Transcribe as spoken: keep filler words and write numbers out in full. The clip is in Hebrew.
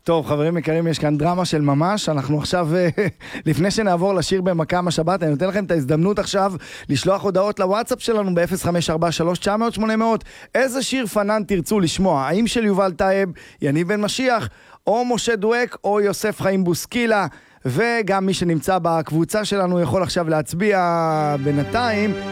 טוב, חברים יקרים, יש כאן דרמה של ממש. אנחנו עכשיו, לפני שנעבור לשיר במקם השבת, אני נותן לכם את ההזדמנות עכשיו לשלוח הודעות לוואטסאפ שלנו ב-אפס חמש ארבע שלוש תשע אפס אפס שמונה אפס אפס. איזה שיר פנן תרצו לשמוע? האם של יובל טייב, יניב בן משיח, או משה דואק, או יוסף חיים בוסקילה? וגם מי שנמצא בקבוצה שלנו יכול עכשיו להצביע בינתיים.